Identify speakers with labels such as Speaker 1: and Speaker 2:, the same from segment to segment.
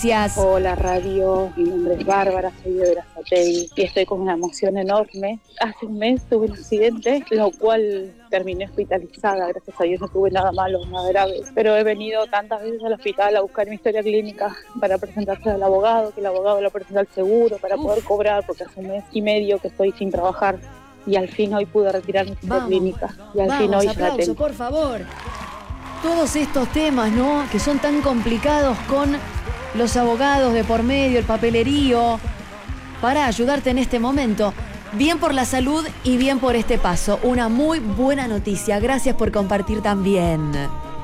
Speaker 1: noticias.
Speaker 2: Hola radio, mi nombre es Bárbara, soy de Berazategui y estoy con una emoción enorme. Hace un mes tuve un accidente, lo cual terminé hospitalizada, gracias a Dios no tuve nada malo, nada grave. Pero he venido tantas veces al hospital a buscar mi historia clínica para presentarse al abogado, que el abogado lo presenta al seguro para poder cobrar, porque hace un mes y medio que estoy sin trabajar. Y al fin hoy pude retirar mi historia clínica. Y al fin hoy
Speaker 1: aplauso,
Speaker 2: ya tengo.
Speaker 1: por favor. Todos estos temas, ¿no?, que son tan complicados con los abogados de por medio, el papelerío, para ayudarte en este momento. Bien por la salud y bien por este paso. Una muy buena noticia. Gracias por compartir también.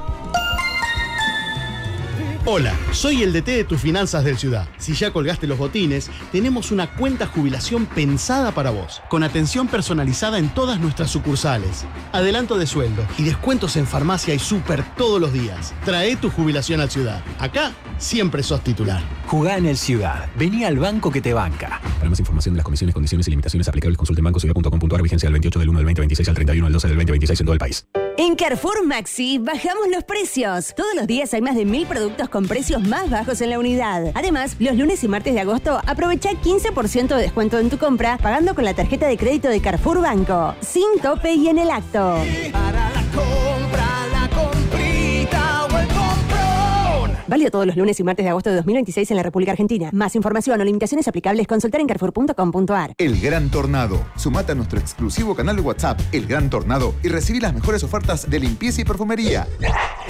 Speaker 3: Hola, soy el DT de tus finanzas del Ciudad. Si ya colgaste los botines, tenemos una cuenta jubilación pensada para vos, con atención personalizada en todas nuestras sucursales, adelanto de sueldo y descuentos en farmacia y súper todos los días. Trae tu jubilación al Ciudad. Acá siempre sos titular.
Speaker 4: Jugá en el Ciudad. Vení al banco que te banca. Para más información de las comisiones, condiciones y limitaciones aplicables, consulte en bancociudad.com.ar. Vigencia del 28 del 1 del 2026 al 31 del 12 del 2026 en todo el país.
Speaker 5: En Carrefour Maxi bajamos los precios. Todos los días hay más de 1000 productos con precios más bajos en la unidad. Además, los lunes y martes de agosto aprovecha 15% de descuento en tu compra pagando con la tarjeta de crédito de Carrefour Banco. Sin tope y en el acto.
Speaker 6: Para la compra, la comprita o el comprón.
Speaker 5: Válido todos los lunes y martes de agosto de 2026 en la República Argentina. Más información o limitaciones aplicables, consultar en carrefour.com.ar.
Speaker 7: El Gran Tornado. Sumate a nuestro exclusivo canal de WhatsApp, El Gran Tornado, y recibí las mejores ofertas de limpieza y perfumería.